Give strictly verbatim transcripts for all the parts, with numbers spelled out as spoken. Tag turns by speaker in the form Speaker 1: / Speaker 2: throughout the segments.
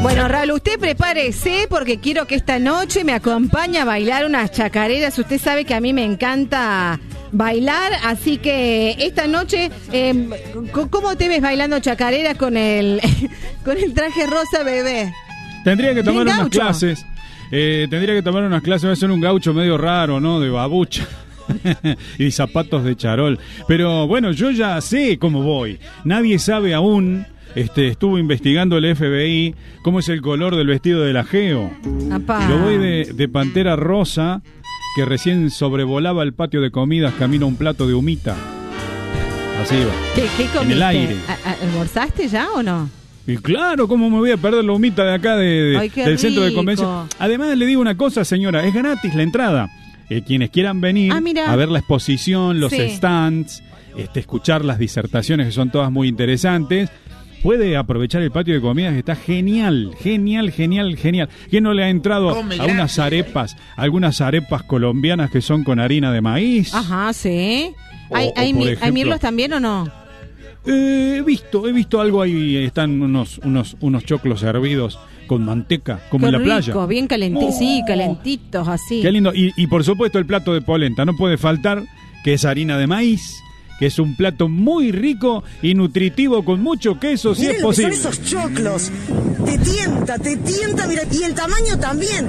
Speaker 1: Bueno, Raúl, usted prepárese porque quiero que esta noche me acompañe a bailar unas chacareras. Usted sabe que a mí me encanta bailar, así que esta noche, eh, ¿cómo te ves bailando chacareras con el con el traje rosa bebé?
Speaker 2: Tendría que tomar unas clases. Eh, tendría que tomar unas clases. Va a ser un gaucho medio raro, ¿no? De babucha. Y zapatos de charol. Pero bueno, yo ya sé cómo voy. Nadie sabe aún. Este, estuvo investigando el F B I cómo es el color del vestido del Ageo.
Speaker 1: Apá.
Speaker 2: Yo voy de, de pantera rosa, que recién sobrevolaba el patio de comidas camino a un plato de humita. Así va.
Speaker 1: ¿Qué, qué comiste?
Speaker 2: En el aire.
Speaker 1: ¿Almorzaste ya o no?
Speaker 2: Y claro, ¿cómo me voy a perder la humita de acá de, de,
Speaker 1: Ay,
Speaker 2: del
Speaker 1: rico.
Speaker 2: centro de convención? Además, le digo una cosa, señora, es gratis la entrada. Eh, quienes quieran venir
Speaker 1: ah,
Speaker 2: a ver la exposición, los
Speaker 1: sí.
Speaker 2: stands, este, escuchar las disertaciones que son todas muy interesantes, puede aprovechar el patio de comidas que está genial, genial, genial, genial. ¿Quién no le ha entrado
Speaker 3: Come
Speaker 2: a unas arepas, algunas arepas colombianas que son con harina de maíz?
Speaker 1: Ajá, sí.
Speaker 2: O,
Speaker 1: ¿Hay,
Speaker 2: o
Speaker 1: hay,
Speaker 2: por
Speaker 1: mi,
Speaker 2: ejemplo,
Speaker 1: ¿Hay mirlos también o no?
Speaker 2: Eh, he visto, he visto algo ahí, están unos, unos, unos choclos hervidos con manteca, como
Speaker 1: Qué
Speaker 2: en la
Speaker 1: rico,
Speaker 2: playa.
Speaker 1: bien calentitos,
Speaker 2: Oh,
Speaker 1: sí, calentitos, así.
Speaker 2: Qué lindo. Y, y por supuesto el plato de polenta, no puede faltar, que es harina de maíz, que es un plato muy rico y nutritivo con mucho queso, si
Speaker 4: Miren
Speaker 2: es
Speaker 4: lo que
Speaker 2: posible.
Speaker 4: son esos choclos. Te tienta, te tienta, mira, y el tamaño también.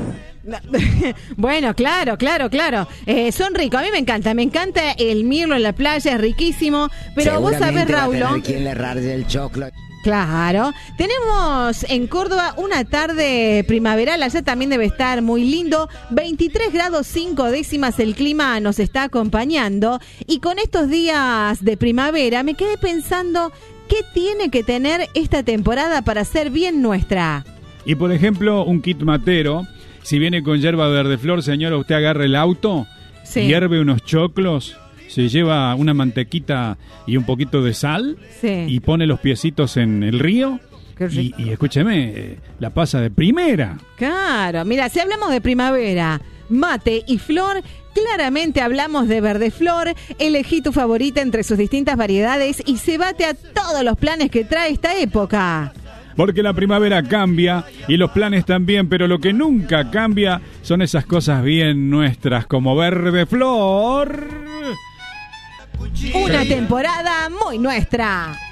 Speaker 1: Bueno, claro, claro, claro. Eh, son ricos, a mí me encanta, me encanta el mirlo en la playa, es riquísimo. Pero vos sabés, Raúl.
Speaker 3: ¿Quién le rarde el choclo?
Speaker 1: Claro, tenemos en Córdoba una tarde primaveral, allá también debe estar muy lindo, veintitrés grados cinco décimas el clima nos está acompañando y con estos días de primavera me quedé pensando qué tiene que tener esta temporada para ser bien nuestra.
Speaker 2: Y por ejemplo, un kit matero, si viene con yerba verde flor, señora, usted agarra el auto,
Speaker 1: Sí.
Speaker 2: hierve unos choclos, se lleva una mantequita y un poquito de sal
Speaker 1: Sí.
Speaker 2: y pone los piecitos en el río
Speaker 1: Qué
Speaker 2: y,
Speaker 1: rico.
Speaker 2: y escúcheme, eh, la pasa de primera.
Speaker 1: Claro, mira, si hablamos de primavera, mate y flor, claramente hablamos de verde flor. Elegí tu favorita entre sus distintas variedades y cebate a todos los planes que trae esta época.
Speaker 2: Porque la primavera cambia y los planes también, pero lo que nunca cambia son esas cosas bien nuestras como verde flor.
Speaker 1: Una temporada muy nuestra.